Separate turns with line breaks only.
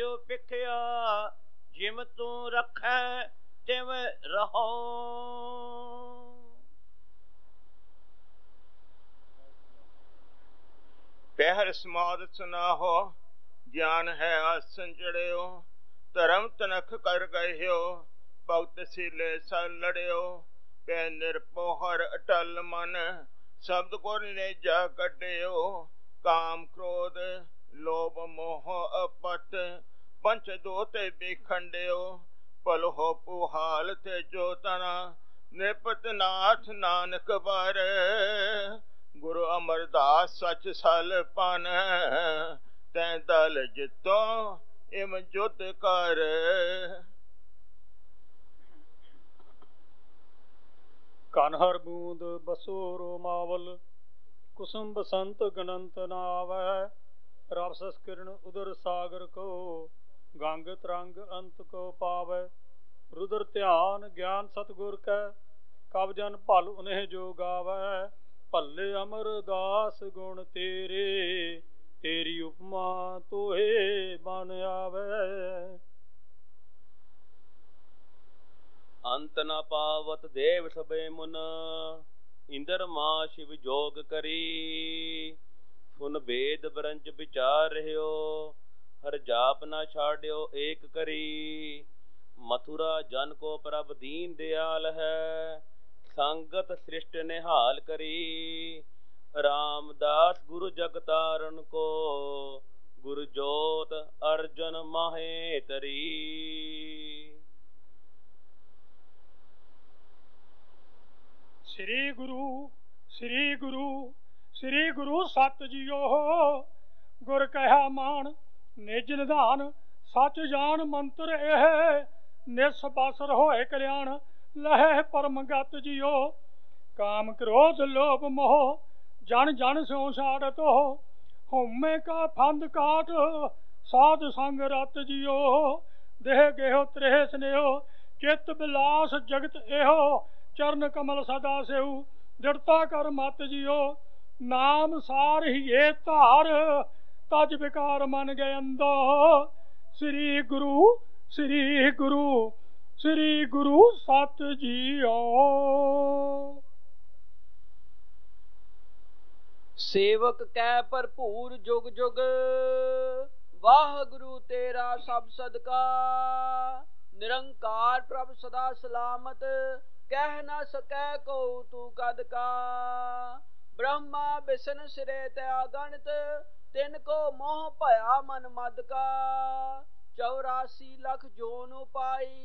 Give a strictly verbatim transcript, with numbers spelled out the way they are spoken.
ਸਿਉ ਪਿਖਿਆ, ਜਿਮ ਤੂੰ ਰੱਖੈ ਤਿਵ ਰਹੋ।
ਪਹਿਰ ਸਮਾਦ ਸੁਨਾਹੋ, ਗਿਆਨ ਹੈ ਆਸਨ ਚੜਿਓ। ਧਰਮ ਤਨਖ ਕਰ ਗਹਿਓ, ਭਗਤ ਸੀਲੇ ਸਲ ਲੜਿਓ। ਪੈ ਨਿਰਭਉ ਹਰ ਅਟਲ ਮਨ, ਸ਼ਬਦ ਗੁਰ ਨੇਜਾ ਕੱਢਿਓ। ਕਾਮ ਕ੍ਰੋਧ ਲੋਭ ਮੋਹ ਅਪਟ, ਪੰਚ ਦੋਤੇ ਬਿਖੰਡਿਓ। ਭਲ ਹੋ ਪੁਹਾਲ ਤੇ ਜੋ ਤਨਾ, ਨਿਰਪਤ ਨਾਥ ਨਾਨਕ ਬਰ। ਗੁਰੂ ਅਮਰਦਾਸ ਸਚ ਸਲ ਪਨ, ਤੈ ਦਲ ਜਿਤੋ ਇਮ ਜੁਧ ਕਰ।
ਕਨ ਹਰ ਬੂੰਦ ਬਸੋ ਰੋਮਾਵਲ, ਕੁਸੁਮ ਬਸੰਤ ਗਣੰਤ ਨ ਆਵੈ। ਰਬ ਸਸ ਕਿਰਨ ਉਦਰ ਸਾਗਰ ਕੋ, ਗੰਗ ਤਰੰਗ ਅੰਤ ਕੋ ਪਾਵੈ। ਰੁਦਰ ਧਿਆਨ ਗਿਆਨ ਸਤਿਗੁਰ ਕੈ, ਕਬ ਜਨ ਭਲ ਉਨਹਿ ਜੋ ਗਾਵੈ। ਭੱਲੇ ਅਮਰਦਾਸ ਗੁਣ ਤੇਰੇ, ਤੇਰੀ ਉਪਮਾ ਤੋਹੇ ਬਨ ਆਵੈ।
ਅੰਤ ਨ ਪਾਵਤ ਦੇਵ ਸਭੇ ਮੁਨ, ਇੰਦਰ ਮਾ ਸ਼ਿਵ ਜੋਗ ਕਰੀ। ਸੁਨ ਬੇਦ ਬਰੰਜ ਵਿਚਾਰ ਰਹਿਓ, ਹਰ ਜਾਪ ਨਾ ਛਾੜਿਓ ਏਕ ਕਰੀ। ਮਥੁਰਾ ਜਨ ਕੋ ਪ੍ਰਭ ਦੀਨ ਦਿਆਲ ਹੈ, ਸੰਗਤ ਸ੍ਰਿਸ਼ਟ ਨਿਹਾਲ ਕਰੀ। ਰਾਮਦਾਸ ਗੁਰੂ ਜਗ ਤਾਰਨ ਕੋ, ਗੁਰ ਜੋਤ ਅਰਜਨ ਮਾਹੇ ਤਰੀ।
ਸ੍ਰੀ ਗੁਰੂ ਸ੍ਰੀ ਗੁਰੂ ਸ੍ਰੀ ਗੁਰੂ ਸਤ ਜੀਓ। ਗੁਰ ਕਹਿਆ ਮਾਨ ਨਿਜ ਨਿਧਾਨ, ਸਚ ਜਾਨ ਮੰਤਰ ਇਹ। ਨਿਸਪਾਸਰ ਹੋਏ ਕਲਿਆਣ, ਲਹੈ ਪਰਮ ਗਤ ਜੀਓ। ਕਾਮ ਕ੍ਰੋਧ ਲੋਭ ਮੋਹ, ਜਨ ਜਨ ਸਿਉ ਛਾੜਤੋ। ਹਉਮੈ ਕਾ ਫੰਦ ਕਾਟ, ਸਾਧ ਸੰਗ ਰਤ ਜੀਓ। ਦੇਹ ਗੇਹੋ ਤ੍ਰੇਹ ਸਨੇਹੋ, ਚਿਤ ਬਿਲਾਸ ਜਗਤ ਇਹੋ। ਚਰਨ ਕਮਲ ਸਦਾ ਸਿਉ, ਦ੍ਰਿੜਤਾ ਕਰ ਮਤ ਜੀਓ। ਨਾਮ ਸਾਰ ਹੀਏ ਧਾਰ, ਤਜ ਵਿਕਾਰ ਮਨ ਗਏ ਅੰਦੋ। ਸ੍ਰੀ ਗੁਰੂ ਸ੍ਰੀ ਗੁਰੂ ਸ੍ਰੀ ਗੁਰੂ ਸਤ ਜੀਓ।
ਸੇਵਕ ਕੈ ਭਰਪੂਰ ਜੁਗ ਜੁਗ, ਵਾਹਿਗੁਰੂ ਤੇਰਾ ਸਭ ਸਦਕਾ। ਨਿਰੰਕਾਰ ਪ੍ਰਭ ਸਦਾ ਸਲਾਮਤ, ਕਹਿ ਨਾ ਸਕੈ ਕਉ ਤੂੰ ਕਦ ਕਾ। ਬ੍ਰਹਮਾ ਬਿਸ਼ਨ ਸਿਰੇ ਤੇ ਅਗਣਿਤ, ਤਿਨ ਕੋ ਮੋਹ ਭਇਆ ਮਨ ਮਦ ਕਾ। ਚੌਰਾਸੀ ਲੱਖ ਜੋਨ ਉਪਾਈ,